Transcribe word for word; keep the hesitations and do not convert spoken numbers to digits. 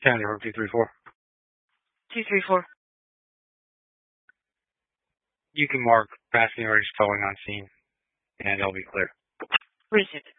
County Road two three four. two three four. You can mark passing orders towing on scene, and it'll be clear. Received.